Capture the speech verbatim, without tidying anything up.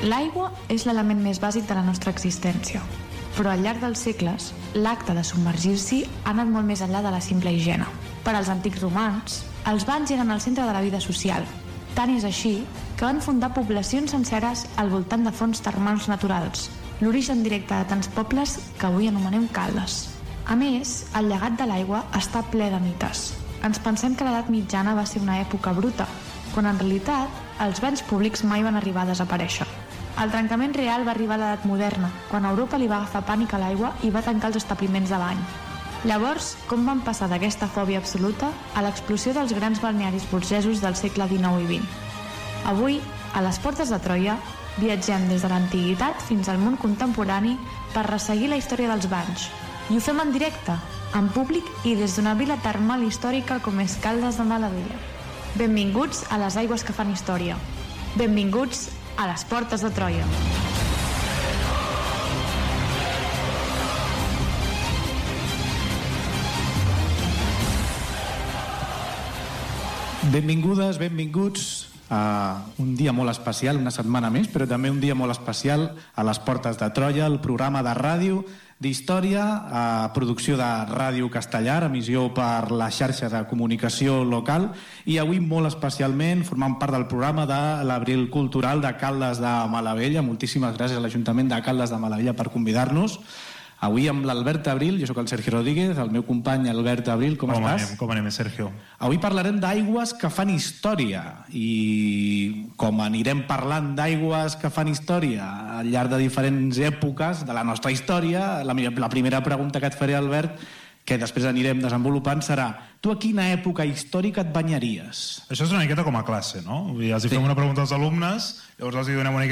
L'aigua és l'element més bàsic de la nostra existència, però al llarg dels segles, l'acte de submergir-s'hi ha anat molt més enllà de la simple higiene. Per als antics romans, els banys eren el centre de la vida social. Tant és així que van fundar poblacions senceres al voltant de fonts termals naturals, l'origen directe de tants pobles que avui anomenem Caldes. A més, el llegat de l'aigua està ple de mites. Ens pensem que l'edat mitjana va ser una època bruta, quan en realitat els banys públics mai van arribar a desaparèixer. El trencament real va arribar a l'edat moderna, quan a Europa li va agafar pànic a l'aigua i va tancar els establiments de bany. Llavors, com van passar d'aquesta fòbia absoluta a l'explosió dels grans balnearis burgesos del segle dinou i vint? Avui, a les portes de Troia, viatgem des de l'antiguitat fins al món contemporani per resseguir la història dels banys. I ho fem en directe, en públic i des d'una vila termal històrica com és Caldes de Malavella. Benvinguts a les aigües que fan història. Benvinguts a les portes de Troia. Benvingudes, benvinguts a un dia molt especial, una setmana més, però també un dia molt especial a les portes de Troia, el programa de ràdio d'història, a producció de Ràdio Castellar, emissió per la xarxa de comunicació local, i avui molt especialment formant part del programa de l'Abril Cultural de Caldes de Malavella. Moltíssimes gràcies a l'Ajuntament de Caldes de Malavella per convidar-nos. Avui amb l'Albert Abril, jo sóc el Sergio Rodríguez, el meu company Albert Abril, com, com estàs? Anem, com anem, Sergio? Avui parlarem d'aigües que fan història, i com anirem parlant d'aigües que fan història al llarg de diferents èpoques de la nostra història, la, la primera pregunta que et faré, Albert, que després anirem desenvolupant, serà: tu a quina època històrica et banyaries? Això és una miqueta com a classe, no? Vull dir, els hi fem sí. una pregunta als alumnes, llavors els hi donem una